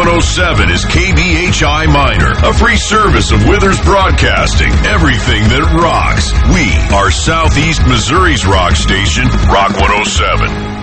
107 is KBHI Minor, a free service of Withers Broadcasting. Everything that rocks. We are Southeast Missouri's rock station, Rock 107.